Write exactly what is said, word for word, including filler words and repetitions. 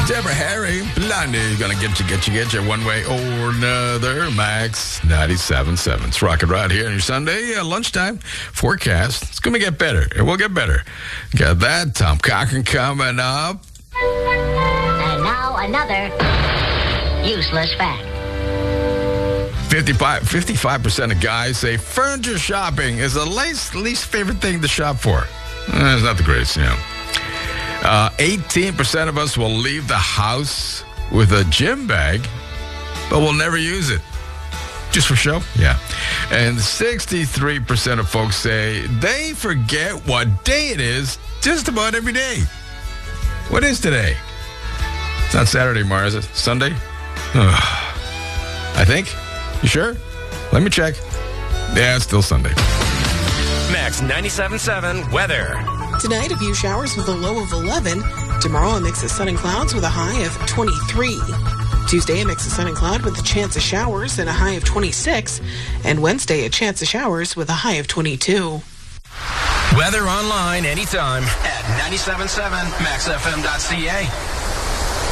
Deborah Harry, Blondie, gonna get you, get you, get you one way or another. Max ninety-seven point seven. It's rocking right here on your Sunday uh, lunchtime forecast. It's gonna get better. It will get better. Got that. Tom Cochran coming up. And now another useless fact. fifty-five, fifty-five percent of guys say furniture shopping is the least, least favorite thing to shop for. Eh, it's not the greatest, you know. Uh, eighteen percent of us will leave the house with a gym bag, but we'll never use it. Just for show? Yeah. And sixty-three percent of folks say they forget what day it is just about every day. What is today? It's not Saturday, Mar, is it? Sunday? I think. You sure? Let me check. Yeah, it's still Sunday. Max ninety-seven point seven weather. Tonight, a few showers with a low of eleven. Tomorrow, a mix of sun and clouds with a high of twenty-three. Tuesday, a mix of sun and cloud with a chance of showers and a high of twenty-six. And Wednesday, a chance of showers with a high of twenty-two. Weather online anytime at ninety-seven point seven max f m dot c a.